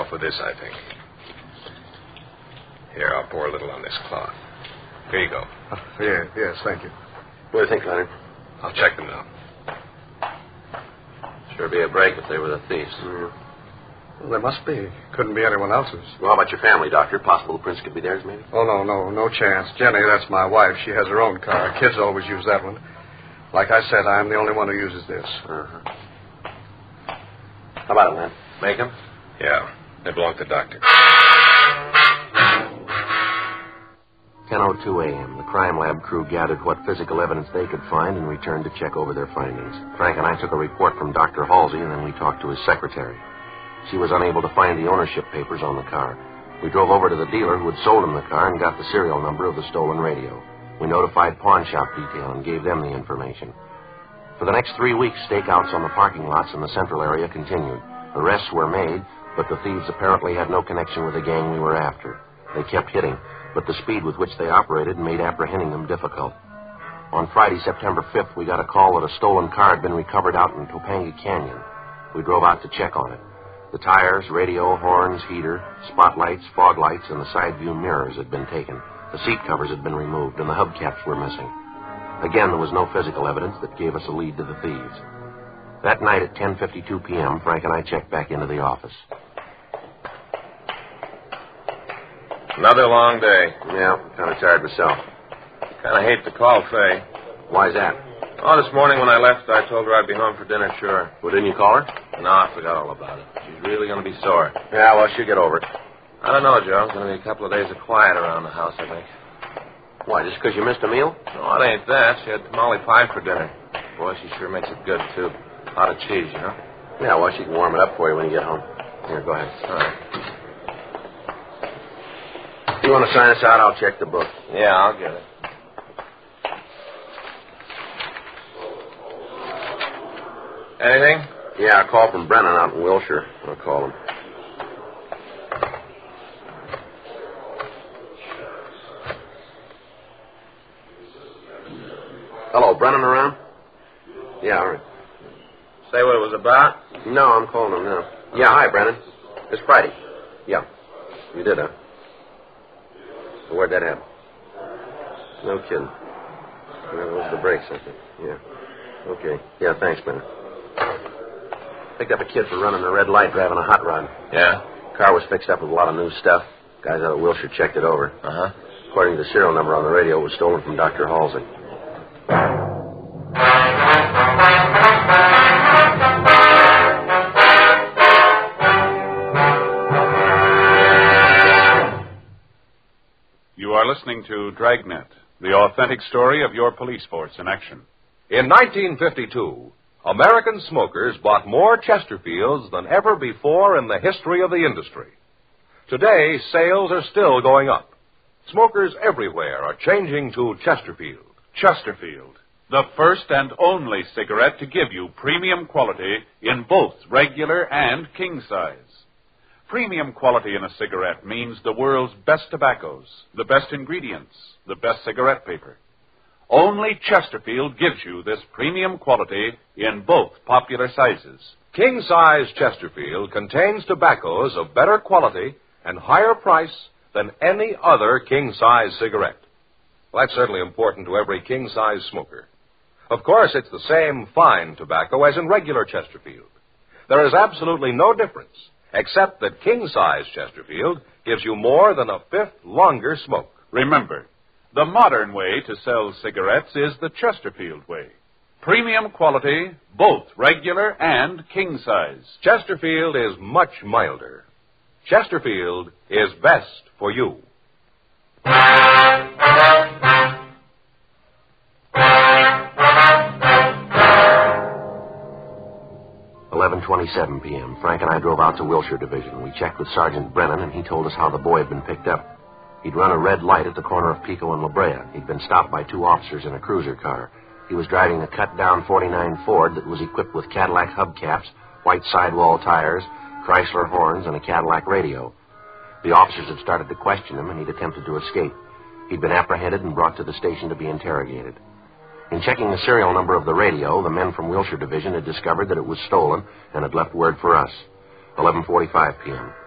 enough with this, I think. Here, I'll pour a little on this cloth. Here you go. Yes, thank you. What do you think, Leonard? I'll check them now. Sure be a break if they were the thieves. Well, there must be. Couldn't be anyone else's. Well, how about your family, Doctor? Possible the prints could be theirs, maybe? Oh, no chance. Jenny, that's my wife. She has her own car. Kids always use that one. Like I said, I'm the only one who uses this. Uh-huh. How about it, man? Make them? Yeah, they belong to the doctor. 10:02 a.m. The crime lab crew gathered what physical evidence they could find and returned to check over their findings. Frank and I took a report from Dr. Halsey, and then we talked to his secretary. She was unable to find the ownership papers on the car. We drove over to the dealer who had sold him the car and got the serial number of the stolen radio. We notified pawn shop detail and gave them the information. For the next 3 weeks, stakeouts on the parking lots in the central area continued. Arrests were made, but the thieves apparently had no connection with the gang we were after. They kept hitting, but the speed with which they operated made apprehending them difficult. On Friday, September 5th, we got a call that a stolen car had been recovered out in Topanga Canyon. We drove out to check on it. The tires, radio, horns, heater, spotlights, fog lights, and the side view mirrors had been taken. The seat covers had been removed, and the hubcaps were missing. Again, there was no physical evidence that gave us a lead to the thieves. That night at 10:52 p.m., Frank and I checked back into the office. Another long day. Yeah, kind of tired myself. Kind of hate to call Faye. Why's that? Oh, this morning when I left, I told her I'd be home for dinner, sure. Well, didn't you call her? No, I forgot all about it. She's really going to be sore. Yeah, well, she'll get over it. I don't know, Joe. It's going to be a couple of days of quiet around the house, I think. Why, just because you missed a meal? No, it ain't that. She had tamale pie for dinner. Boy, she sure makes it good, too. A lot of cheese, you know? Yeah, well, she can warm it up for you when you get home. Here, go ahead. All right. If you want to sign us out, I'll check the book. Yeah, I'll get it. Anything? Yeah, a call from Brennan out in Wilshire. I'll call him. Hello, Brennan around? Yeah, all right. Say what it was about? No, I'm calling him now. Yeah, hi, Brennan. It's Friday. Yeah. You did, huh? Well, where'd that happen? No kidding. Well, it was the brakes, I think. Yeah. Okay. Yeah, thanks, Brennan. Picked up a kid for running a red light driving a hot rod. Yeah? Car was fixed up with a lot of new stuff. Guys out of Wilshire checked it over. Uh-huh. According to the serial number on the radio, it was stolen from Dr. Halsey. You are listening to Dragnet, the authentic story of your police force in action. In 1952, American smokers bought more Chesterfields than ever before in the history of the industry. Today, sales are still going up. Smokers everywhere are changing to Chesterfield. Chesterfield, the first and only cigarette to give you premium quality in both regular and king size. Premium quality in a cigarette means the world's best tobaccos, the best ingredients, the best cigarette paper. Only Chesterfield gives you this premium quality in both popular sizes. King-size Chesterfield contains tobaccos of better quality and higher price than any other king-size cigarette. Well, that's certainly important to every king-size smoker. Of course, it's the same fine tobacco as in regular Chesterfield. There is absolutely no difference, except that king-size Chesterfield gives you more than a fifth longer smoke. Remember, the modern way to sell cigarettes is the Chesterfield way. Premium quality, both regular and king size. Chesterfield is much milder. Chesterfield is best for you. 11:27 p.m. Frank and I drove out to Wilshire Division. We checked with Sergeant Brennan, and he told us how the boy had been picked up. He'd run a red light at the corner of Pico and La Brea. He'd been stopped by two officers in a cruiser car. He was driving a cut-down 49 Ford that was equipped with Cadillac hubcaps, white sidewall tires, Chrysler horns, and a Cadillac radio. The officers had started to question him, and he'd attempted to escape. He'd been apprehended and brought to the station to be interrogated. In checking the serial number of the radio, the men from Wilshire Division had discovered that it was stolen and had left word for us. 11:45 p.m.